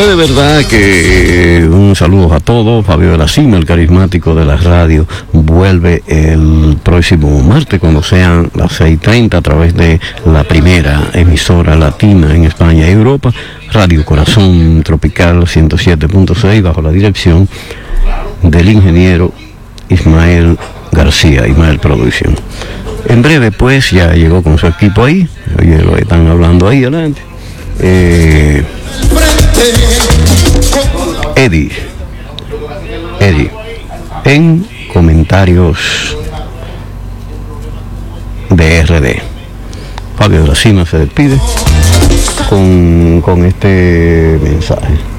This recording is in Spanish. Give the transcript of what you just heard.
Pues de verdad que un saludo a todos. Fabio de la Cima, el carismático de la radio, vuelve el próximo martes cuando sean las 6:30 a través de la primera emisora latina en España y Europa, Radio Corazón Tropical 107.6, bajo la dirección del ingeniero Ismael García, Ismael Producción. En breve pues ya llegó con su equipo ahí, oye, lo están hablando ahí adelante. Eddie, en comentarios de RD. Fabio de la Cima se despide con este mensaje.